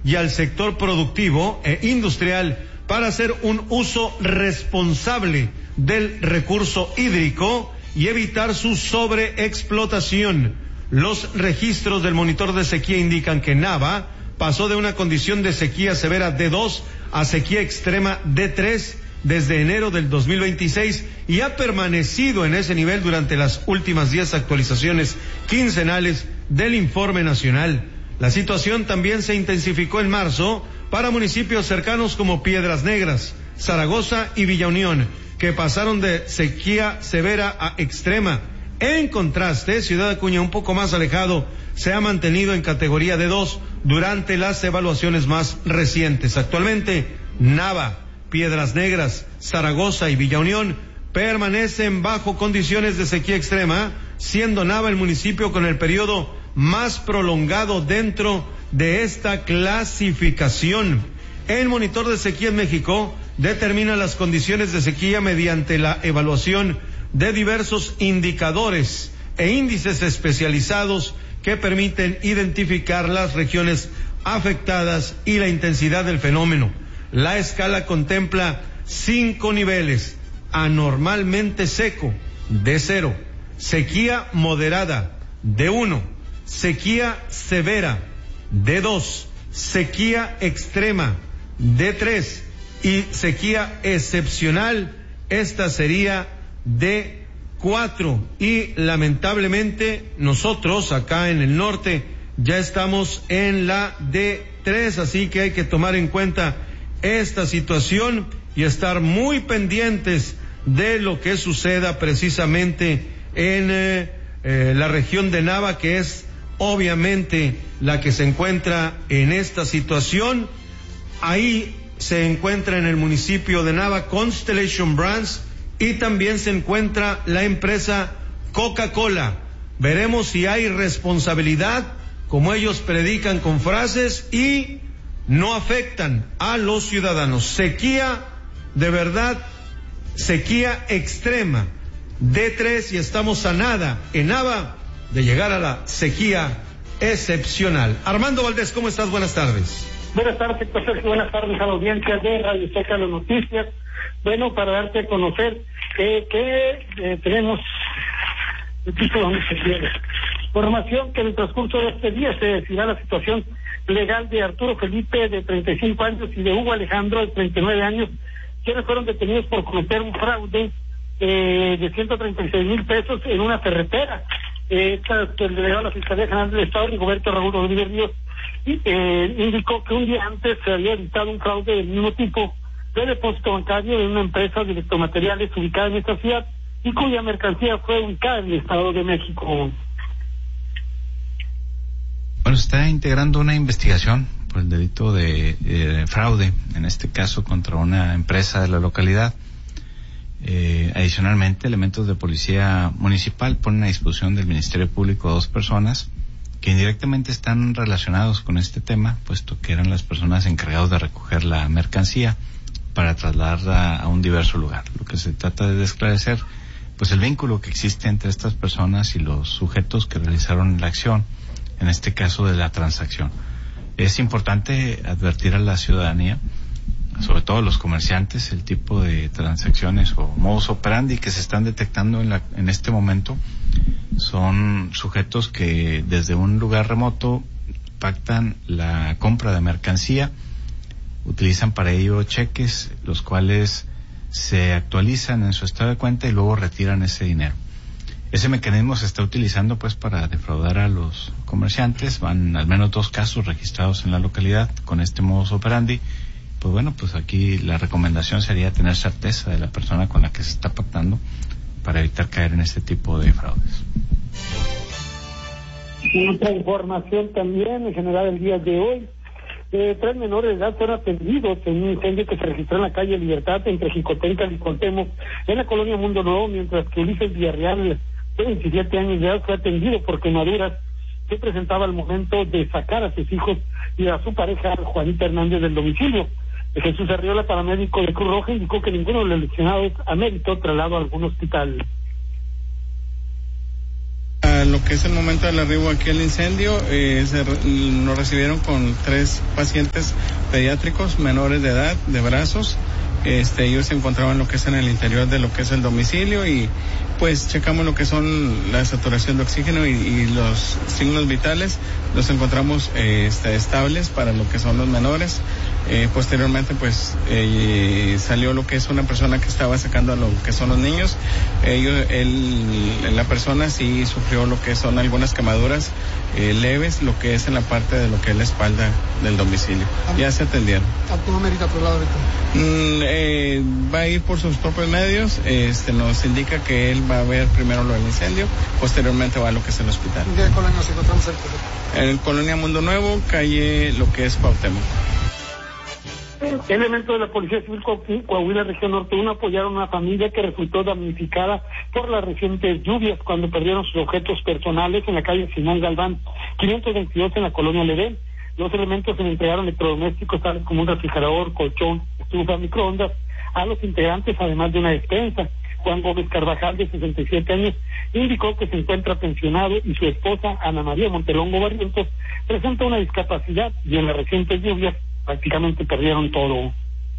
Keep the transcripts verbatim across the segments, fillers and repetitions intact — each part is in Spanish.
y al sector productivo e industrial para hacer un uso responsable del recurso hídrico y evitar su sobreexplotación. Los registros del monitor de sequía indican que Nava pasó de una condición de sequía severa D dos a sequía extrema D tres desde enero del dos mil veintiséis y ha permanecido en ese nivel durante las últimas diez actualizaciones quincenales del informe nacional. La situación también se intensificó en marzo para municipios cercanos como Piedras Negras, Zaragoza y Villa Unión, que pasaron de sequía severa a extrema. En contraste, Ciudad Acuña, un poco más alejado, se ha mantenido en categoría D dos durante las evaluaciones más recientes. Actualmente, Nava, Piedras Negras, Zaragoza y Villa Unión permanecen bajo condiciones de sequía extrema, siendo Nava el municipio con el periodo más prolongado dentro de esta clasificación. El monitor de sequía en México determina las condiciones de sequía mediante la evaluación de diversos indicadores e índices especializados que permiten identificar las regiones afectadas y la intensidad del fenómeno. La escala contempla cinco niveles: anormalmente seco, D cero, sequía moderada, D uno, sequía severa, D dos, sequía extrema, D tres y sequía excepcional, esta sería D cuatro. Y lamentablemente nosotros acá en el norte ya estamos en la D tres, así que hay que tomar en cuenta esta situación y estar muy pendientes de lo que suceda precisamente en eh, eh, la región de Nava, que es obviamente la que se encuentra en esta situación. Ahí se encuentra en el municipio de Nava Constellation Brands y también se encuentra la empresa Coca-Cola. Veremos si hay responsabilidad, como ellos predican con frases, y no afectan a los ciudadanos. Sequía de verdad, sequía extrema, D tres, y estamos a nada en Nava de llegar a la sequía excepcional. Armando Valdés, ¿cómo estás? Buenas tardes. Buenas tardes, Héctor Sergio. Buenas tardes a la audiencia de Radio Azteca, las noticias. Bueno, para darte a conocer eh, que eh, tenemos el título donde se quiere. Información que en el transcurso de este día se decidirá la situación legal de Arturo Felipe, de treinta y cinco años, y de Hugo Alejandro, de treinta y nueve años, quienes fueron detenidos por cometer un fraude eh, de ciento treinta y seis mil pesos en una ferretera. Eh, esta que el delegado de la Fiscalía General del Estado, Rigoberto Raúl Rodríguez Ríos, y, eh, indicó que un día antes se había evitado un fraude del mismo tipo de depósito bancario de una empresa de electromateriales ubicada en esta ciudad y cuya mercancía fue ubicada en el Estado de México. Bueno, se está integrando una investigación por el delito de eh, fraude, en este caso contra una empresa de la localidad. Eh, adicionalmente, elementos de policía municipal ponen a disposición del Ministerio Público a dos personas que indirectamente están relacionados con este tema, puesto que eran las personas encargadas de recoger la mercancía para trasladarla a un diverso lugar. Lo que se trata de esclarecer, pues, el vínculo que existe entre estas personas y los sujetos que realizaron la acción, en este caso de la transacción. Es importante advertir a la ciudadanía, sobre todo a los comerciantes, el tipo de transacciones o modus operandi que se están detectando en, la, en este momento. Son sujetos que desde un lugar remoto pactan la compra de mercancía, utilizan para ello cheques, los cuales se actualizan en su estado de cuenta y luego retiran ese dinero. Ese mecanismo se está utilizando pues para defraudar a los comerciantes. Van al menos dos casos registrados en la localidad con este modus operandi. Pues bueno, pues aquí la recomendación sería tener certeza de la persona con la que se está pactando para evitar caer en este tipo de fraudes. Otra información también, en general el día de hoy, eh, tres menores de edad fueron atendidos en un incendio que se registró en la calle Libertad entre Jicotenca y Cuauhtémoc, en la colonia Mundo Nuevo, mientras que Ulises Villarreal, de veintisiete años de edad, fue atendido por quemaduras que presentaba al momento de sacar a sus hijos y a su pareja, Juanita Hernández, del domicilio. Jesús Arriola, paramédico de Cruz Roja, indicó que ninguno de los lesionados ameritó traslado a algún hospital. A lo lo que es el momento del arribo aquí al incendio, eh, se, nos recibieron con tres pacientes pediátricos menores de edad, de brazos. Este, ellos se encontraban lo que es en el interior de lo que es el domicilio y pues checamos lo que son la saturación de oxígeno y, y los signos vitales, los encontramos eh, este, estables para lo que son los menores. Eh, posteriormente pues eh, salió lo que es una persona que estaba sacando a lo que son los niños. Ellos, él, la persona sí sufrió lo que son algunas quemaduras eh, leves, lo que es en la parte de lo que es la espalda del domicilio. Ya se atendieron. ¿Cómo amerita por el lado ahorita? Mm, eh, va a ir por sus propios medios, este, nos indica que él va a ver primero lo del incendio, posteriormente va a lo que es el hospital. ¿En qué colonia nos encontramos cerca? En Colonia Mundo Nuevo, calle lo que es Cuauhtémoc. Elementos de la Policía Civil Coahuila Región Norte uno apoyaron a una familia que resultó damnificada por las recientes lluvias cuando perdieron sus objetos personales en la calle Simón Galván, quinientos veintidós en la Colonia Ledén. Los elementos se le entregaron electrodomésticos tales como un refrigerador, colchón, estufa, microondas a los integrantes, además de una despensa. Juan Gómez Carvajal, de sesenta y siete años, indicó que se encuentra pensionado y su esposa, Ana María Montelongo Barrientos, presenta una discapacidad y en las recientes lluvias prácticamente perdieron todo.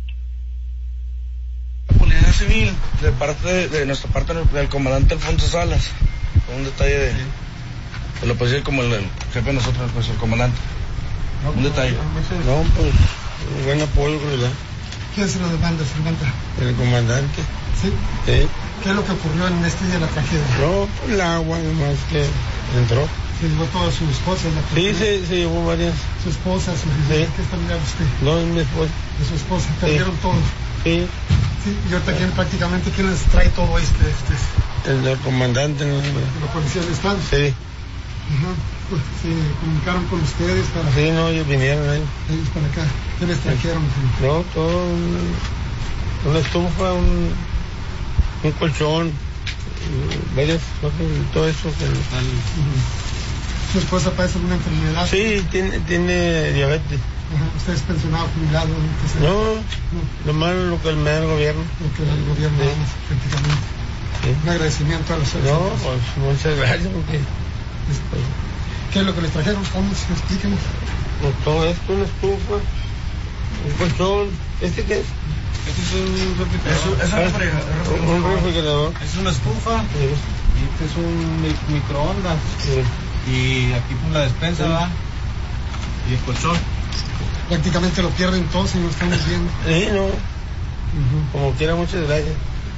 La Policía Civil, de parte de, de nuestra parte del comandante Alfonso Salas, un detalle de, de la policía como el, el jefe de nosotros, pues el comandante. No, un detalle. No, pues, buen apoyo, ¿verdad? ¿Quién se lo demanda, se levanta? El comandante. ¿Sí? Sí. ¿Qué es lo que ocurrió en este día de la tragedia? No, el agua nomás que entró. ¿Se llevó todas sus esposas? Sí, se, se llevó varias. ¿Su esposa, su hija? Sí. ¿Qué está mirando usted? No, es mi esposa. ¿De su esposa? ¿Perdieron sí. todo? Sí. Sí, y ahorita quién prácticamente quién les trae todo este, este el del comandante, ¿no? La policía del estado. Sí. Ajá. Pues, se comunicaron con ustedes para... Sí, no, ellos vinieron ahí. Ellos para acá. ¿Qué les trajeron? Sí. No, todo, un, una estufa, un, un colchón, varias cosas, todo eso. Que, uh-huh. ¿Su esposa padece alguna enfermedad? Sí, tiene, tiene diabetes. Ajá. ¿Usted es pensionado, jubilado? No, no, lo malo lo que me da el gobierno. Lo que da el gobierno, sí. Vamos, prácticamente. Sí. Un agradecimiento a los No, pues muchas gracias porque... ¿Qué es lo que les trajeron? Vamos, explíquenos. Pues todo esto, una estufa, un colchón. ¿Este qué es? Este es un refrigerador. Es, es un refrigerador. Un refrigerador. Es una estufa. Sí. Y este es un microondas. Sí. Y aquí pues la despensa, ¿verdad? Y el colchón. Prácticamente lo pierden todos y no estamos viendo. Sí, no. Uh-huh. Como quiera, muchas gracias.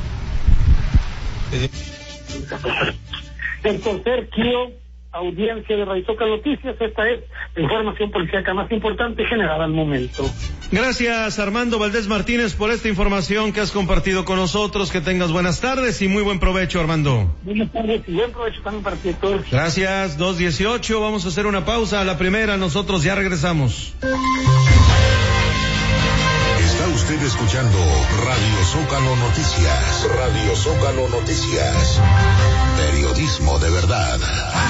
El tercer kilo, audiencia de Radio Zócalo Noticias, esta es la información policíaca más importante generada al momento. Gracias, Armando Valdés Martínez, por esta información que has compartido con nosotros. Que tengas buenas tardes y muy buen provecho, Armando. Buenas tardes y buen provecho también para ti, todos. Gracias, dos dieciocho, vamos a hacer una pausa. A la primera, nosotros ya regresamos. Está usted escuchando Radio Zócalo Noticias. Radio Zócalo Noticias. Periodismo de verdad.